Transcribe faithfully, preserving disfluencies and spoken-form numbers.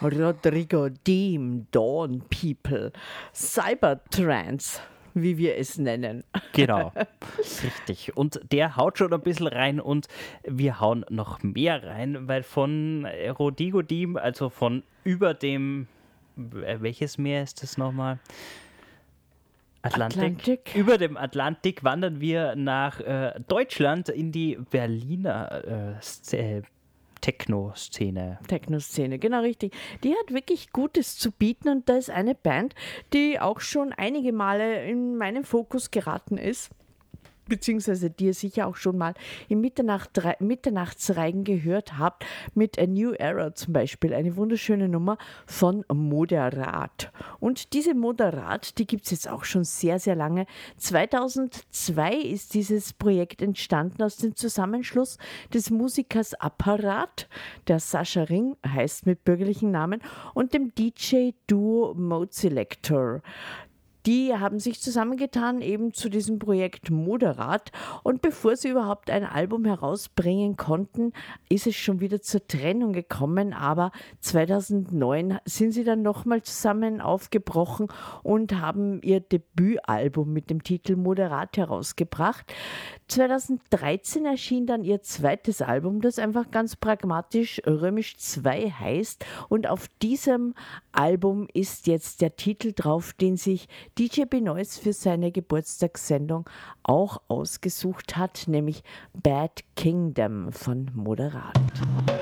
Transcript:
Rodrigo Deem, Dawn People, Cybertrance, wie wir es nennen. Genau, richtig. Und der haut schon ein bisschen rein und wir hauen noch mehr rein, weil von Rodrigo Deem, also von über dem, welches Meer ist das nochmal? Atlantik. Atlantik. Über dem Atlantik wandern wir nach äh, Deutschland in die Berliner äh, Techno-Szene. Techno-Szene, genau richtig. Die hat wirklich Gutes zu bieten und da ist eine Band, die auch schon einige Male in meinen Fokus geraten ist, beziehungsweise die ihr sicher auch schon mal im Mitternacht, Mitternachtsreigen gehört habt, mit A New Era zum Beispiel, eine wunderschöne Nummer von Moderat. Und diese Moderat, die gibt es jetzt auch schon sehr, sehr lange. zweitausendzwei ist dieses Projekt entstanden aus dem Zusammenschluss des Musikers Apparat, der Sascha Ring heißt mit bürgerlichen Namen, und dem D J-Duo Mode Selector. Die haben sich zusammengetan eben zu diesem Projekt Moderat und bevor sie überhaupt ein Album herausbringen konnten, ist es schon wieder zur Trennung gekommen, aber zweitausendneun sind sie dann nochmal zusammen aufgebrochen und haben ihr Debütalbum mit dem Titel Moderat herausgebracht. zweitausenddreizehn erschien dann ihr zweites Album, das einfach ganz pragmatisch Römisch zwei heißt und auf diesem Album ist jetzt der Titel drauf, den sich D J Benoist für seine Geburtstagssendung auch ausgesucht hat, nämlich Bad Kingdom von Moderat.